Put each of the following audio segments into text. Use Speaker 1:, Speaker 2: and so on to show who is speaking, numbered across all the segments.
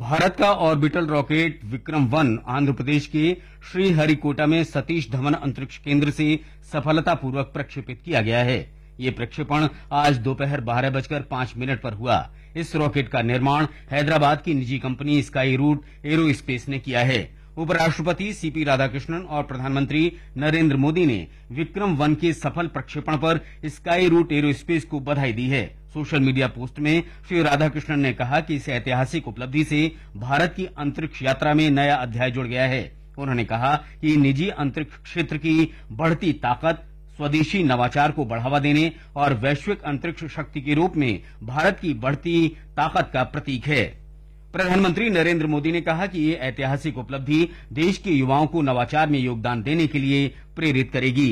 Speaker 1: भारत का orbital rocket विक्रम-1 Andhra Pradesh के श्रीहरिकोटा में सतीश धवन अंतरिक्ष केंद्र से सफलतापूर्वक प्रक्षेपित किया गया है। ये प्रक्षेपण आज दोपहर 12:05 पर हुआ। इस रॉकेट का निर्माण हैदराबाद की निजी कंपनी स्काई रूट एरोस्पेस ने किया है। उपराष्ट्रपति सीपी राधाकृष्णन और प्रधानमंत्री नरेंद्र मोदी ने विक्रम-1 के सफल प्रक्षेपण पर स्काई रूट एरोस्पेस को बधाई दी है। सोशल मीडिया पोस्ट में श्री राधाकृष्णन ने कहा कि इस ऐतिहासिक उपलब्धि से भारत की अंतरिक्ष यात्रा में नया अध्याय जुड़ गया है। उन्होंने कहा कि निजी अंतरिक्ष क्षेत्र की बढ़ती ताकत स्वदेशी नवाचार को बढ़ावा देने और वैश्विक अंतरिक्ष शक्ति के रूप में भारत की बढ़ती ताकत का प्रतीक है। प्रधानमंत्री नरेंद्र मोदी ने कहा कि ये ऐतिहासिक उपलब्धि देश के युवाओं को नवाचार में योगदान देने के लिए प्रेरित करेगी।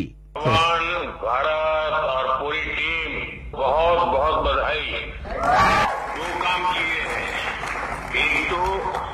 Speaker 2: भारत और पूरी टीम बहुत बहुत बधाई। दो काम किए हैं, एक तो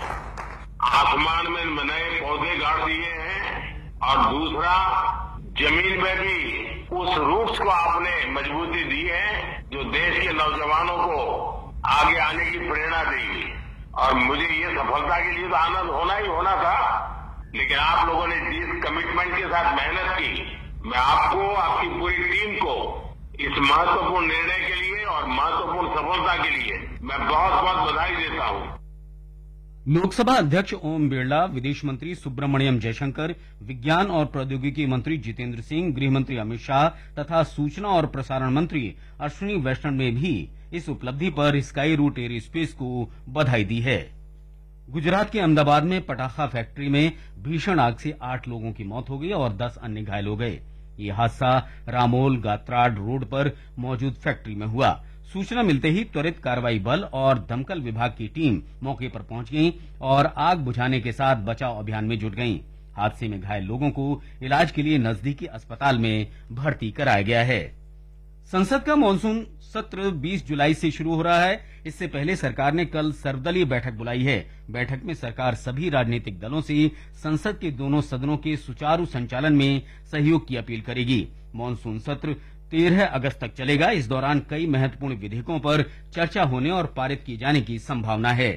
Speaker 2: आसमान में नए पौधे गाड़ दिए हैं और दूसरा जमीन में भी उस रूट्स को आपने मजबूती दी है जो देश के नौजवानों को आगे आने की प्रेरणा देगी। और मुझे ये सफलता के लिए तो आनंद होना ही होना था, लेकिन आप लोगों ने जिस कमिटमेंट के साथ मेहनत की, मैं आपको, आपकी पूरी टीम को इस महत्वपूर्ण निर्णय के लिए और महत्वपूर्ण सफलता के लिए मैं बहुत बहुत बधाई देता हूं।
Speaker 1: लोकसभा अध्यक्ष ओम बिरला, विदेश मंत्री सुब्रमण्यम जयशंकर, विज्ञान और प्रौद्योगिकी मंत्री जितेंद्र सिंह, गृह मंत्री अमित शाह तथा सूचना और प्रसारण मंत्री अश्विनी वैष्णव ने भी इस उपलब्धि पर स्काई रूट एरोस्पेस को बधाई दी है। गुजरात के अहमदाबाद में पटाखा फैक्ट्री में भीषण आग से 8 लोगों की मौत हो गई और 10 अन्य घायल हो गए। ये हादसा रामोल गात्राड रोड पर मौजूद फैक्ट्री में हुआ। सूचना मिलते ही त्वरित कार्रवाई बल और दमकल विभाग की टीम मौके पर पहुंच गई और आग बुझाने के साथ बचाव अभियान में जुट गई। हादसे में घायल लोगों को इलाज के लिए नजदीकी अस्पताल में भर्ती कराया गया है। संसद का मानसून सत्र 20 जुलाई से शुरू हो रहा है। इससे पहले सरकार ने कल सर्वदलीय बैठक बुलाई है। बैठक में सरकार सभी राजनीतिक दलों से संसद के दोनों सदनों के सुचारू संचालन में सहयोग की अपील करेगी। मानसून सत्र 13 अगस्त तक चलेगा। इस दौरान कई महत्वपूर्ण विधेयकों पर चर्चा होने और पारित किए जाने की संभावना है।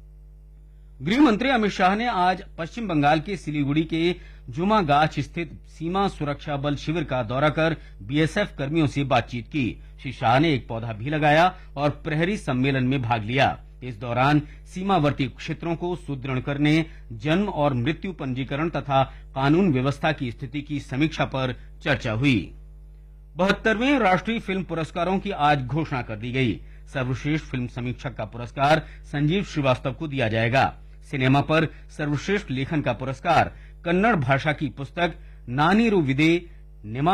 Speaker 1: गृह मंत्री अमित शाह ने आज पश्चिम बंगाल के सिलीगुड़ी के जुमागाछ स्थित सीमा सुरक्षा बल शिविर का दौरा कर बीएसएफ कर्मियों से बातचीत की। श्री शाह ने एक पौधा भी लगाया और प्रहरी सम्मेलन में भाग लिया। इस दौरान सीमावर्ती क्षेत्रों को सुदृढ़ करने, जन्म और मृत्यु पंजीकरण तथा कानून व्यवस्था की स्थिति की समीक्षा पर चर्चा हुई। 72वें राष्ट्रीय फिल्म पुरस्कारों की आज घोषणा कर दी गई। सर्वश्रेष्ठ फिल्म समीक्षक का पुरस्कार संजीव श्रीवास्तव को दिया जाएगा। सिनेमा पर सर्वश्रेष्ठ लेखन का पुरस्कार कन्नड़ भाषा की पुस्तक नानीरू विदे निमा